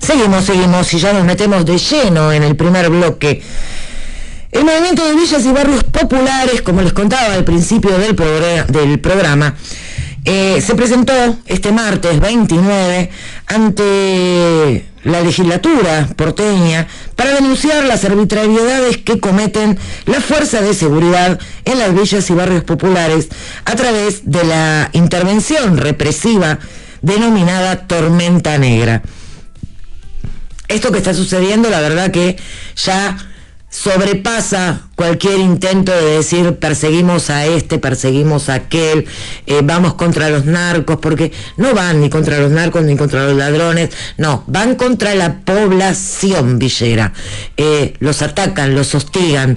Seguimos y ya nos metemos de lleno en el primer bloque. El movimiento de villas y barrios populares, como les contaba al principio del programa, se presentó este martes 29 ante la legislatura porteña para denunciar las arbitrariedades que cometen las fuerzas de seguridad en las villas y barrios populares a través de la intervención represiva denominada Tormenta Negra. Esto que está sucediendo, la verdad que ya sobrepasa cualquier intento de decir perseguimos a este, perseguimos a aquel, vamos contra los narcos, porque no van ni contra los narcos ni contra los ladrones, no, van contra la población villera, los atacan, los hostigan.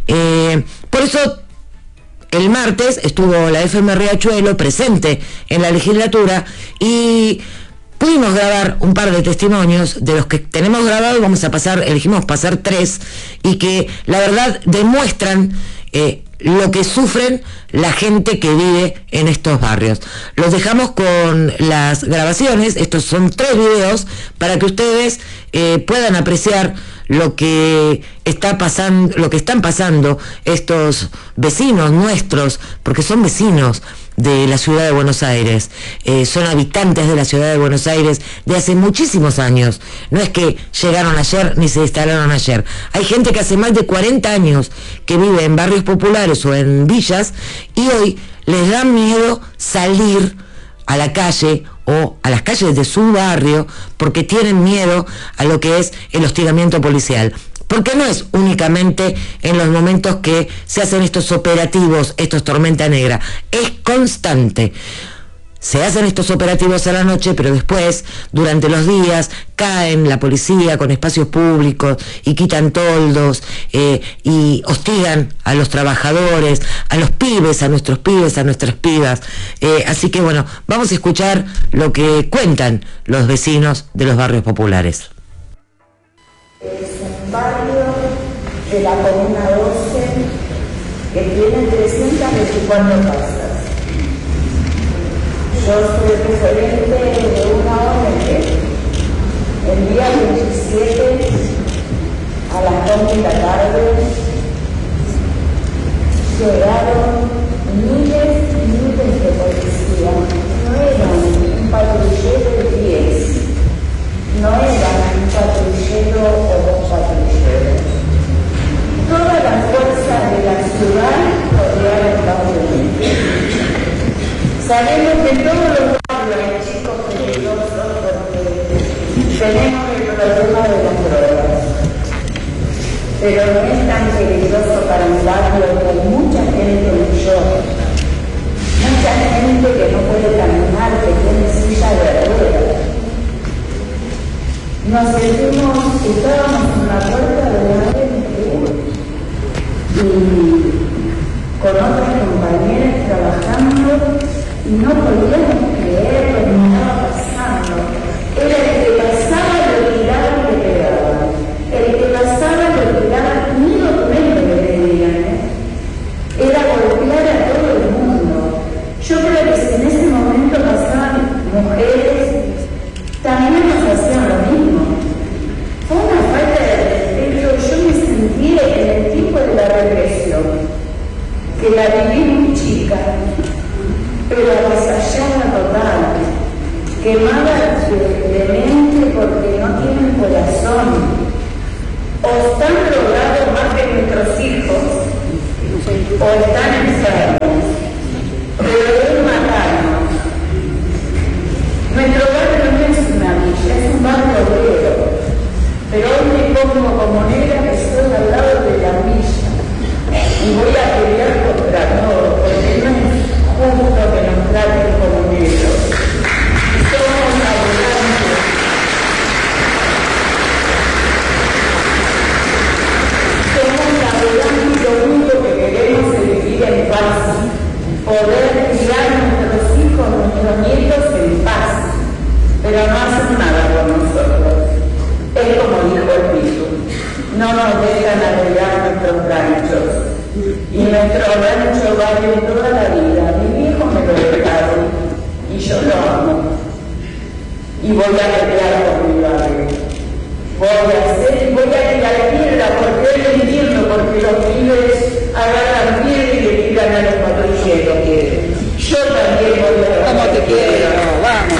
Por eso el martes estuvo la FM Riachuelo presente en la legislatura y pudimos grabar un par de testimonios. De los que tenemos grabado elegimos pasar 3, y que la verdad demuestran lo que sufren la gente que vive en estos barrios. Los dejamos con las grabaciones. Estos son 3 videos para que ustedes puedan apreciar lo que está pasando, lo que están pasando estos vecinos nuestros, porque son vecinos de la ciudad de Buenos Aires, son habitantes de la ciudad de Buenos Aires de hace muchísimos años. No es que llegaron ayer ni se instalaron ayer. Hay gente que hace más de 40 años que vive en barrios populares o en villas y hoy les da miedo salir a la calle o a las calles de su barrio porque tienen miedo a lo que es el hostigamiento policial. Porque no es únicamente en los momentos que se hacen estos operativos, estos Tormenta Negra, es constante. Se hacen estos operativos a la noche, pero después, durante los días, caen la policía con espacios públicos y quitan toldos y hostigan a los trabajadores, a los pibes, a nuestros pibes, a nuestras pibas. Así que bueno, vamos a escuchar lo que cuentan los vecinos de los barrios populares. Es un barrio de la Comuna 12 que tiene 324 casas. Yo soy referente de una ONG. El día 27 a las 11 de la tarde llegaron miles y miles de policías. No eran un patrullero de 10, no eran un patrullero o 2 patrulleros. Toda la fuerza de la ciudad rodeaba el barrio. Sabemos que todos los barrios hay chicos peligrosos porque tenemos el problema de las drogas, pero no es tan peligroso para un barrio que hay mucha gente mayor, mucha gente que no puede caminar, que tiene silla de ruedas. Estábamos en la puerta de la ANG y con otras compañeras trabajando y no podíamos creer lo que estaba pasando. Era el que pasaba, lo tiraban y le pegaban. El que pasaba, lo tiraban, ni documento le pedían. Era golpear a todo el mundo. Yo creo que si en ese momento pasaban mujeres, también nos hacían lo mismo. Fue una falta de respeto. Yo me sentí en el tipo de la represión, que la viví muy chica, pero avasallada total, quemada de mente porque no tienen corazón, o están drogados más que nuestros hijos, o están enfermos, pero deben matarnos. Nuestro barrio no es una villa, es un barrio obrero, pero hoy me pongo como negra que estoy al lado de la villa y voy a pelear contra todo, porque no es justo que nos traten como negros. Somos laburantes. Somos laburantes y lo único que queremos es vivir en paz, poder criar a nuestros hijos, nuestros nietos en paz, pero no hacen nada por nosotros. Es como dijo el Pitu, no nos dejan arreglar nuestros ranchos. Y nuestro rancho vale toda la vida. Mi viejo me lo dejaron y yo lo amo. Y voy a pelear por mi barrio. voy a invertirla porque es el invierno, porque los pibes agarran piedra y le tiran a los patrulleros. Yo también voy a... ¿Cómo te quiero? Vamos.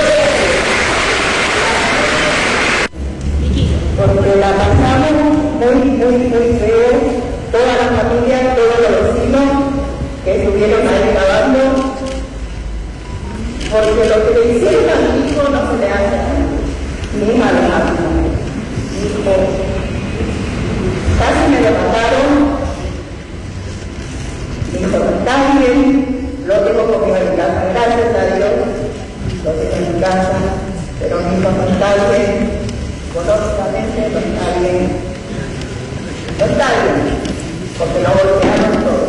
Porque la pasamos muy feo, todas las familias, todos los vecinos que estuvieron ahí grabando, porque lo que le hicieron a mi hijo no se le hace a mi hija lo máximo. Mi hijo casi me lo mataron, mi hijo no está bien, lo tengo conmigo en casa, gracias a Dios, lo tengo en mi casa, pero mi hijo no está bien. Económicamente no está bien, porque lo golpearon todo.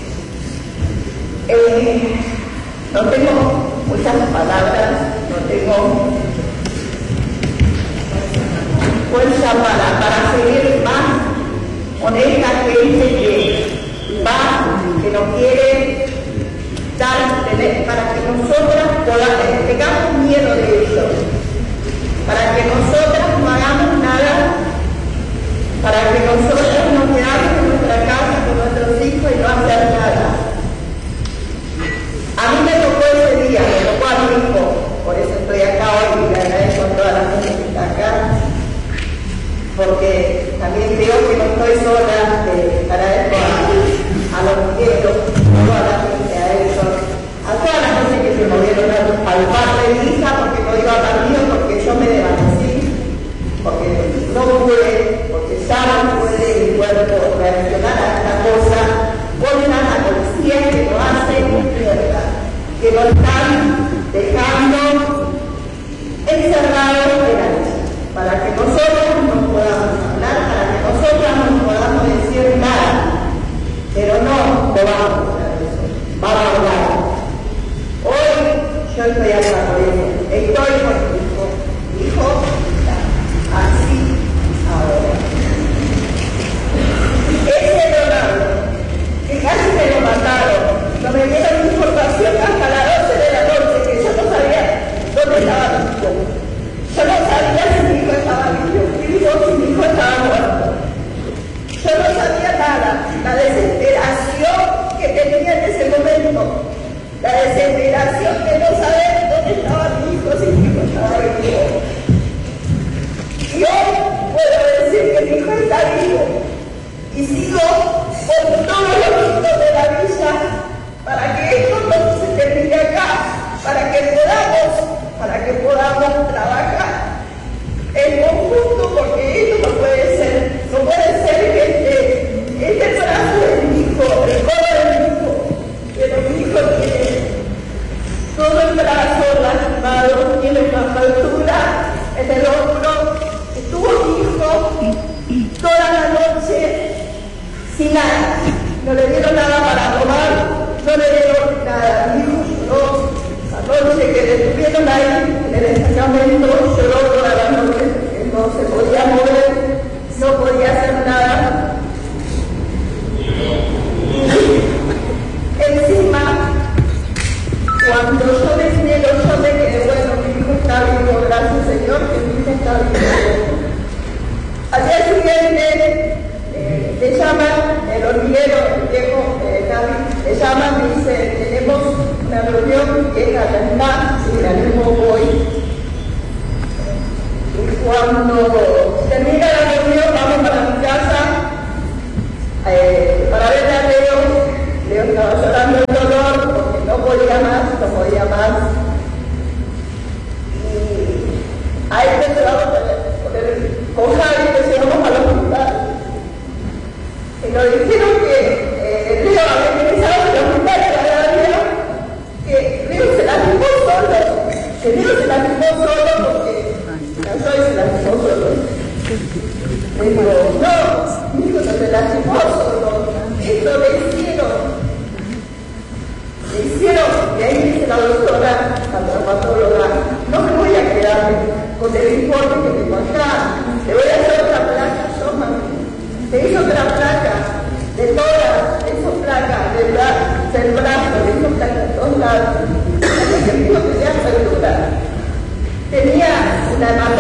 No tengo muchas palabras, no tengo fuerza para seguir más con esta gente que va, que no quiere dar, para que nosotras tengamos miedo de ellos, para que nosotras no hagamos nada, para que nosotras nos quedamos en nuestra casa con nuestros hijos y no hacer nada. A mí me tocó ese día, me tocó a mi hijo, por eso estoy acá hoy y le agradezco a toda la gente que está acá, porque también creo que no estoy sola, agradezco a los mujeres, a toda la gente, a ellos, a toda la gente que se movieron al par de mi hija, porque no digo a partido, porque yo me desvanecí, porque no pude, porque ya no puede mi cuerpo reaccionar a esta cosa, ponen a la policía que lo hace mierda, que lo están dejando encerrado en la noche, para que nosotros no podamos hablar, para que nosotros no podamos decir nada, pero no lo vamos a hacer eso, vamos a hablar. Hoy yo estoy acá por eso, estoy con mi hijo está así ahora. Ese Leonardo, que casi me lo mataron, no me dieron información hasta las 12 de la noche, que yo no sabía dónde estaba mi hijo. Yo no sabía si mi hijo estaba vivo, si mi hijo estaba muerto. Yo no sabía nada, la desesperación que tenía en ese momento. La desesperación de no saber dónde estaba mi hijo, si mi hijo estaba vivo. Y hoy puedo decir que mi hijo está vivo. Y sigo con todos los hijos de la villa para que esto no se termine acá, para que podamos trabajar en conjunto, porque esto no puede ser que este brazo de mi hijo, el codo de mi hijo, pero mi hijo tiene todo el brazo lastimado, tiene una fractura en el hombro. Estuvo mi hijo toda la noche sin nada, no le dieron nada para tomar, no le dieron nada. Mi hijo lloró la noche que le estuvieron ahí en el destacamento, lloró toda la noche, que no se podía mover, no podía hacer nada. Encima, cuando yo me cielo, yo me quedé, bueno, mi hijo está vivo, gracias Señor, que mi hijo está vivo. Al día siguiente, le llaman, el hormiguero, el viejo David, le llaman y dice, tenemos una reunión que es a las más, y la mismo hoy. Y cuando termina la reunión, vamos para mi casa, para ver a Leo. Leo estaba llorando el dolor porque no podía más. Y a él me llevamos con Javi, que llevamos al hospital. Y nos dijeron que Leo había ingresado en el hospital de la Galería, que Leo se lastimó solo, porque cayó y se lastimó solo. Le digo, no, mi hijo no se lastimó solo, esto le hicieron, y ahí dice la doctora, la traumatóloga, no me voy a quedar con el informe que tengo acá, le voy a hacer otra placa, yo mami. Se hizo otra placa, de todas esas placas, del brazo, le hizo placas de todos lados. Que mi hijo tenía fractura, tenía una hematoma